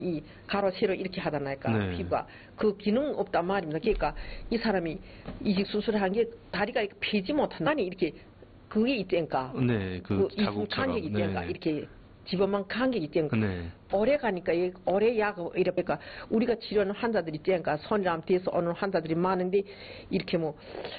이 가로 세로 이렇게 하다니까 네. 피부가 그 기능 없단 말입니다. 그러니까 이 사람이 이식 수술한 게 다리가 이렇게 펴지 못한다니 이렇게 그게 있다니까. 네, 그 이승 자국처럼. 간격이 있다니까 네. 이렇게 집어만 간격이 있다니까. 네. 오래 가니까 오래 약 이러니까 우리가 치료하는 환자들이 있다니까 손이랑 뒤에서 오는 환자들이 많은데 이렇게 뭐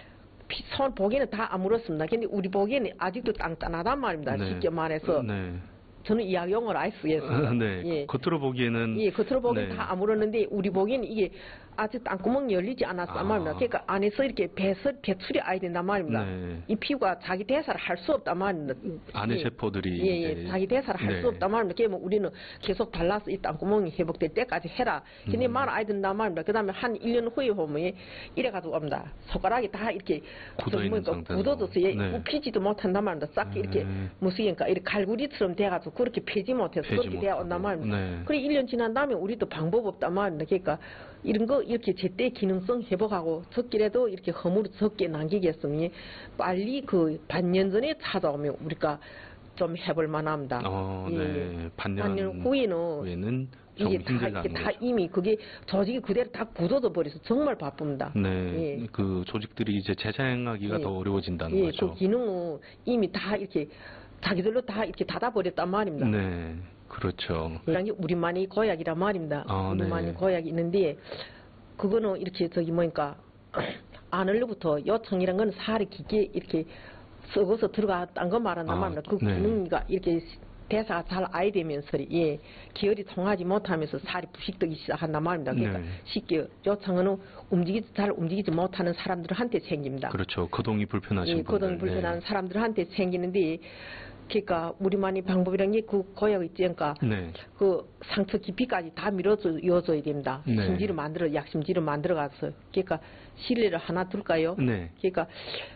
손 보기에는 다 아물었습니다. 근데 우리 보기에는 아직도 단단하단 말입니다. 네. 쉽게 말해서. 네. 저는 이 약용어를 아예 쓰겠습니다. 네. 예. 겉으로 보기에는. 예, 겉으로 보기엔 네. 다 아무렇는데 우리 보기에는 이게 아직 땅구멍이 열리지 않았단 말입니다. 그러니까 안에서 이렇게 배출이 아야 된단 말입니다. 네. 이 피부가 자기 대사를 할 수 없단 말입니다. 안의 예. 세포들이. 예, 자기 대사를 할 수 네. 없단 말입니다. 그러면 우리는 계속 발라서 이 땅구멍이 회복될 때까지 해라. 근데 말 아야 된단 말입니다. 그 다음에 한 1년 후에 보면 이래가지고 옵니다. 손가락이 다 이렇게 굳어있는 상태로. 굳어져서 네. 굽히지도 못한단 말입니다. 싹 이렇게 무슨니까 이렇게 갈구리처럼 돼가지고 그렇게 펴지 못해서 그렇게 돼야 온단 말입니다. 네. 그래 1년 지난 다음에 우리도 방법 없단 말입니다. 그러니까 이런 거 이렇게 제때 기능성 회복하고 적기라도 이렇게 허물을 적게 남기겠으면 빨리 그 반년 전에 찾아오면 우리가 좀 해볼 만합니다. 네. 예. 반년 후에는 좀 이게 힘들다는 다 거죠. 이미 그게 조직이 그대로 다 굳어져 버려서 정말 바쁩니다. 네. 예. 그 조직들이 이제 재생하기가 예. 더 어려워진다는 예, 거죠. 그 기능은 이미 다 이렇게 자기들로 다 이렇게 닫아버렸단 말입니다. 네. 그렇죠. 이게 우리만의 고약이란 말입니다. 우리만의 네. 고약이 있는데 그거는 이렇게 저기 뭐니까 안으로부터 요청이란 건 살이 깊게 이렇게 썩어서 들어갔다는 거 말한단 말입니다. 그 네. 기능이가 이렇게 대사가 잘 아야 되면서 예, 기혈이 통하지 못하면서 살이 부식되기 시작한단 말입니다. 그러니까 네. 쉽게 요청은 잘 움직이지 못하는 사람들한테 생깁니다. 그렇죠. 거동이 불편하신 예, 분들. 거동이 불편한 사람들한테 생기는데 그러니까 우리만의 방법이란 게 그 고약 있지 않습니까? 네. 그 상처 깊이까지 다 밀어줘야 됩니다. 네. 심지를 약심지를 만들어가서 그러니까 실내를 하나 둘까요? 네. 그러니까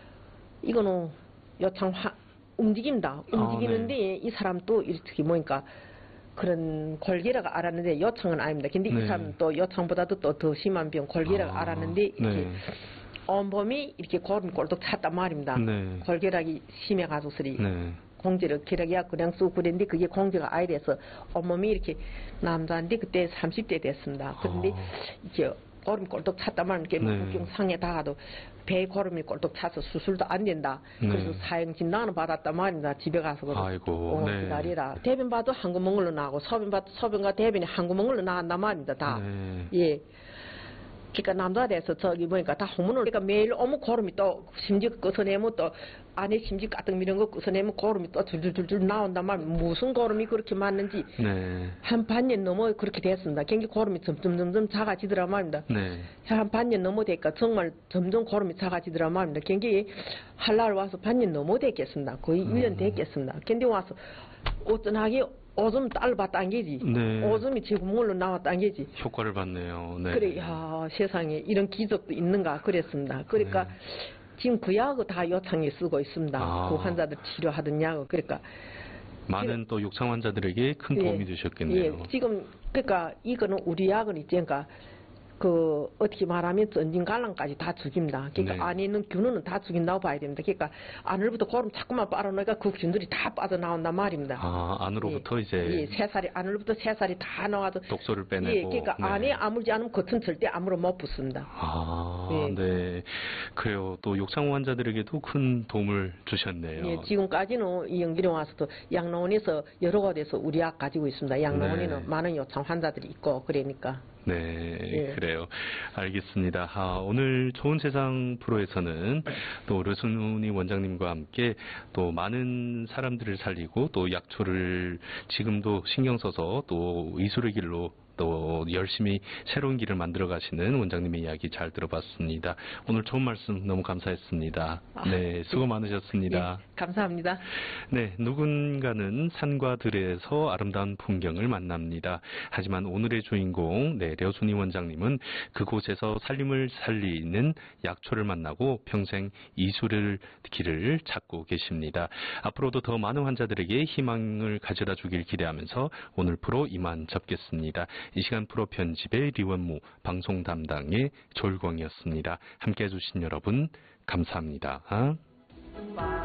이거는 요청 움직인다. 움직이는데 네. 이 사람도 이렇게 뭐니까 그런 골계라고 알았는데 요청은 아닙니다. 근데 네. 이 사람은 또 요청보다도 또 더 심한 병 골계라고 알았는데 이렇게 네. 온몸이 이렇게 고름 꼴떡 찼단 말입니다. 네. 골계락이 심해가지고서리 네. 공제를 기력이야 그냥 쑥 그랬는데 그게 공제가 아예 돼서 온몸이 이렇게 남자인데 그때 30대 됐습니다. 그런데 이렇게 고름이 꼴떡 찼단 말이야. 네. 상에 닿아도 배에 고름이 꼴떡 차서 수술도 안 된다. 그래서 사형 진단을 받았단 말입니다. 집에 가서 아이고, 네. 기다리라. 대변 봐도 한 구멍으로 나오고 소변 봐도 소변과 대변이 한 구멍으로 나간단 말입니다. 다. 네. 예. 그러니까 남자에서 저기 보니까 다 호문을 그러니까 매일 어묵 고름이 또 심지 끄서내면 또 안에 심지 가득 미는 거 끄서내면 고름이 또 줄줄줄줄 나온단 말이에요. 무슨 고름이 그렇게 많은지 네. 한 반년 넘어 그렇게 됐습니다. 굉장히 고름이 점점 작아지더라 말입니다. 네. 한 반년 넘어 되니까 정말 점점 고름이 작아지더라 말입니다. 굉장히 한날 와서 반년 넘어 됐겠습니다. 거의 1년 됐겠습니다. 근데 와서 어쩐하게 오줌 딸봤단 게지. 네. 오줌이 제 구멍으로 나왔단 게지. 효과를 봤네요. 네. 그래, 야, 세상에 이런 기적도 있는가 그랬습니다. 그러니까 네. 지금 그 약을 다 요청에 쓰고 있습니다. 그 환자들 치료하던 약을. 그러니까 많은 또 욕창 환자들에게 큰 도움이 되셨겠네요. 예, 지금 그러니까 이거는 우리 약은 있으니까 그 어떻게 말하면 전진갈랑까지 다 죽입니다. 그러니까 네. 안에 있는 균은 다 죽인다고 봐야 됩니다. 그러니까 안으로부터 고름 자꾸만 빨아놓으니까 그 균들이 다 빠져나온단 말입니다. 안으로부터 예, 이제 새살이 안으로부터 새살이 다 나와서 독소를 빼내고. 예, 그러니까 네. 안에 아물지 않으면 겉은 절대 아무로 못 붙습니다. 네. 그래요. 또 욕창 환자들에게도 큰 도움을 주셨네요. 예, 지금까지는 이 영길에 와서도 양로원에서 여러 곳에서 우리 약 가지고 있습니다. 양로원에는 네. 많은 요청 환자들이 있고 그러니까. 네, 예. 그래요. 알겠습니다. 오늘 좋은 세상 프로에서는 또 류순희 원장님과 함께 또 많은 사람들을 살리고 또 약초를 지금도 신경 써서 또 의술의 길로 또 열심히 새로운 길을 만들어 가시는 원장님의 이야기 잘 들어봤습니다. 오늘 좋은 말씀 너무 감사했습니다. 네, 수고 많으셨습니다. 네, 감사합니다. 네, 누군가는 산과 들에서 아름다운 풍경을 만납니다. 하지만 오늘의 주인공, 류순희 원장님은 그곳에서 살림을 살리는 약초를 만나고 평생 이술의 길을 찾고 계십니다. 앞으로도 더 많은 환자들에게 희망을 가져다 주길 기대하면서 오늘 프로 이만 접겠습니다. 이 시간 프로 편집의 리원무, 방송 담당의 졸광이었습니다. 함께해 주신 여러분 감사합니다.